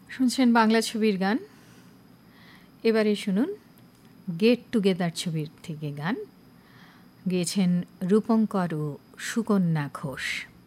শুনছেন বাংলা ছবির গান। এবারে শুনুন গেট টুগেদার ছবির থেকে গান গেয়েছেন রূপঙ্কর ও সুকন্যা ঘোষ।